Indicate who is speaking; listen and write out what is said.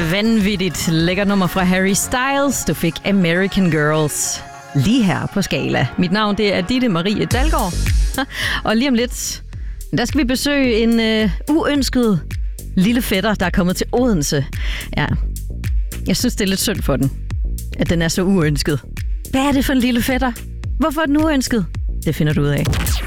Speaker 1: Vanvittigt lækker nummer fra Harry Styles. Du fik American Girls lige her på Skala. Mit navn det er Ditte Marie Dalgaard. Og lige om lidt, der skal vi besøge en uønsket lille fætter, der er kommet til Odense. Ja, jeg synes, det er lidt synd for den, at den er så uønsket. Hvad er det for en lille fætter? Hvorfor er den uønsket? Det finder du ud af.